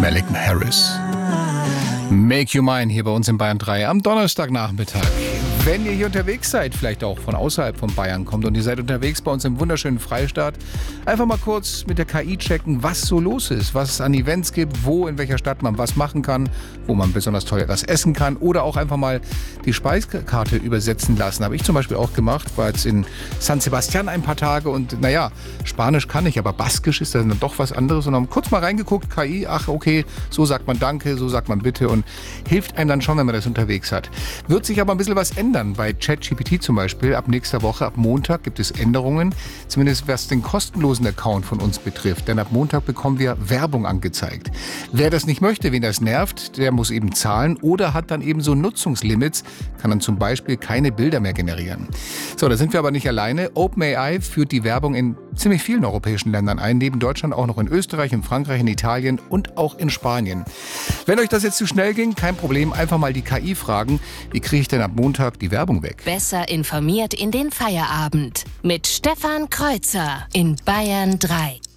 Malcolm Harris. Make You Mine hier bei uns in Bayern 3 am Donnerstagnachmittag. Wenn ihr hier unterwegs seid, vielleicht auch von außerhalb von Bayern kommt und ihr seid unterwegs bei uns im wunderschönen Freistaat, einfach mal kurz mit der KI checken, was so los ist, was es an Events gibt, wo, in welcher Stadt man was machen kann, wo man besonders toll etwas essen kann oder auch einfach mal die Speisekarte übersetzen lassen. Habe ich zum Beispiel auch gemacht, war jetzt in San Sebastian ein paar Tage und naja, Spanisch kann ich, aber Baskisch ist dann doch was anderes und haben kurz mal reingeguckt, KI, ach okay, so sagt man Danke, so sagt man Bitte und hilft einem dann schon, wenn man das unterwegs hat. Wird sich aber ein bisschen was ändern. Bei ChatGPT zum Beispiel, ab nächster Woche, ab Montag gibt es Änderungen, zumindest was den kostenlosen Account von uns betrifft. Denn ab Montag bekommen wir Werbung angezeigt. Wer das nicht möchte, wen das nervt, der muss eben zahlen oder hat dann eben so Nutzungslimits, kann dann zum Beispiel keine Bilder mehr generieren. So, da sind wir aber nicht alleine. OpenAI führt die Werbung in ziemlich vielen europäischen Ländern ein, neben Deutschland auch noch in Österreich, in Frankreich, in Italien und auch in Spanien. Wenn euch das jetzt zu schnell ging, kein Problem, einfach mal die KI fragen, wie kriege ich denn ab Montag die Werbung weg? Besser informiert in den Feierabend mit Stefan Kreuzer in Bayern 3.